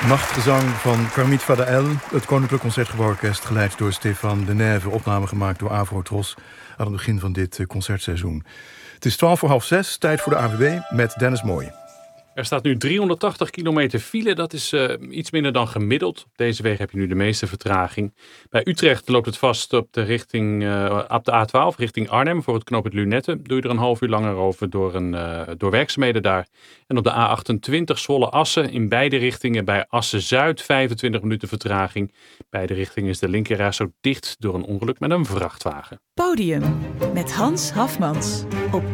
Nachtgezang van Carmit Fadael, het Koninklijk Concertgebouworkest, geleid door Stéphane Denève, opname gemaakt door Avrotros aan het begin van dit concertseizoen. Het is 5:45, tijd voor de ANWB met Dennis Mooij. Er staat nu 380 kilometer file, dat is iets minder dan gemiddeld. Op deze weg heb je nu de meeste vertraging. Bij Utrecht loopt het vast op de A12 richting Arnhem voor het knooppunt Lunette. Doe je er een half uur langer over door werkzaamheden daar. En op de A28 Zwolle-Assen in beide richtingen bij Assen-Zuid 25 minuten vertraging. Beide richtingen is de linkerreis zo dicht door een ongeluk met een vrachtwagen. Podium met Hans Hafmans op